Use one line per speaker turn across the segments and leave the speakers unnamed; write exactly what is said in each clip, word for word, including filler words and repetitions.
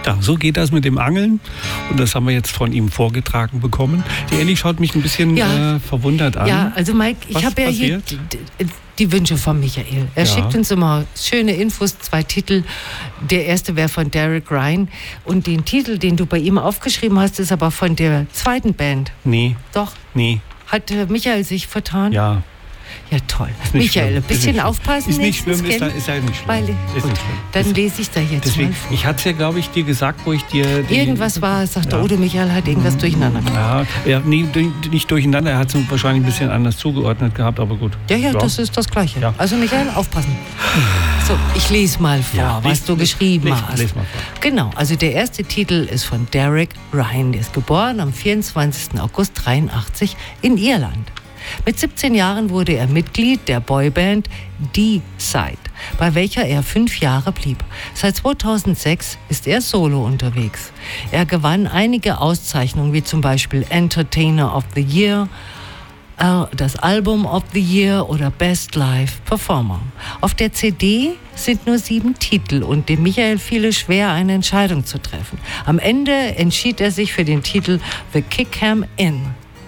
Ja, so geht das mit dem Angeln. Und das haben wir jetzt von ihm vorgetragen bekommen. Die Elli schaut mich ein bisschen
Ja.
äh, verwundert an.
Ja, also Mike, ich
Was
habe ja hier
passiert?
die, die Wünsche von Michael. Er
Ja.
schickt uns immer schöne Infos, zwei Titel. Der erste wäre von Derek Ryan. Und den Titel, den du bei ihm aufgeschrieben hast, ist aber von der zweiten Band.
Nee,
Doch,
nee,
hat äh, Michael sich vertan?
ja.
Ja, toll.
Ist nicht
Michael,
schlimm.
ein
Ist
bisschen
nicht schlimm.
aufpassen.
Ist nicht
nächstes,
schlimm, ist,
gell?
ist ja nicht schlimm.
Weil,
Ist
gut,
nicht schlimm.
dann
Ist-
lese ich da jetzt
Deswegen,
mal vor.
ich hatte es ja, glaube ich, dir gesagt, wo ich dir... die-
Irgendwas war, sagte
Ja.
Odo, Michael hat irgendwas durcheinander gebracht.
Ja, ja nee, du- nicht durcheinander. Er hat es wahrscheinlich ein bisschen anders zugeordnet gehabt, aber gut.
Ja, ja, das ist das Gleiche.
Ja.
Also Michael, aufpassen. So, ich lese mal vor,
Ja,
was
lies-
du
lies-
geschrieben
lies-
hast.
lies mal vor.
Genau, also der erste Titel ist von Derek Ryan. Der ist geboren am vierundzwanzigsten August dreiundachtzig in Irland. Mit siebzehn Jahren wurde er Mitglied der Boyband D-Side, bei welcher er fünf Jahre blieb. Seit zweitausendsechs ist er solo unterwegs. Er gewann einige Auszeichnungen, wie zum Beispiel Entertainer of the Year, äh, das Album of the Year oder Best Live Performer. Auf der C D sind nur sieben Titel und dem Michael fiel es schwer, eine Entscheidung zu treffen. Am Ende entschied er sich für den Titel The Kick 'Em In.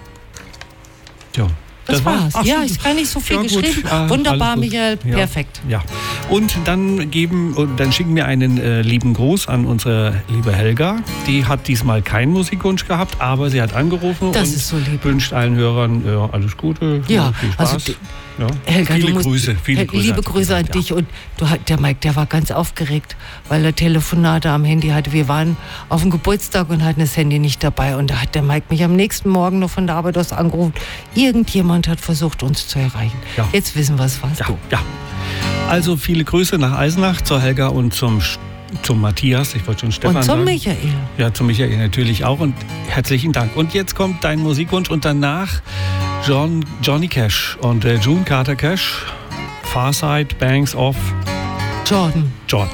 Ja.
Das,
war-
war's.
Ach,
Ja,
so.
ich habe nicht so viel
Ja, gut.
geschrieben.
Ah,
Wunderbar,
alles gut.
Michael,
Ja.
perfekt.
Ja. Und dann geben und dann schicken wir einen äh, lieben Gruß an unsere liebe Helga. Die hat diesmal keinen Musikwunsch gehabt, aber sie hat angerufen
Das
und
ist so lieb.
wünscht allen Hörern ja, alles Gute,
Ja,
viel Spaß.
also die-
ja.
Helga,
viele
du musst,
Grüße, viele
Hel-
Grüße.
liebe Grüße an
Ja.
dich. Und du, hat- der Mike, der war ganz aufgeregt, weil er Telefonate am Handy hatte. Wir waren auf dem Geburtstag und hatten das Handy nicht dabei. Und da hat der Mike mich am nächsten Morgen noch von der Arbeit aus angerufen. Irgendjemand hat versucht, uns zu erreichen.
Ja.
Jetzt wissen wir es, was
Ja,
du.
ja. Also viele Grüße nach Eisenach zur Helga und zum, Sch- zum Matthias. Ich wollte schon Stefan
Und zum
sagen.
Michael.
Ja, zum Michael natürlich auch und herzlichen Dank. Und jetzt kommt dein Musikwunsch und danach John, Johnny Cash und äh, June Carter Cash, Farside, Banks of
Jordan.
Jordan.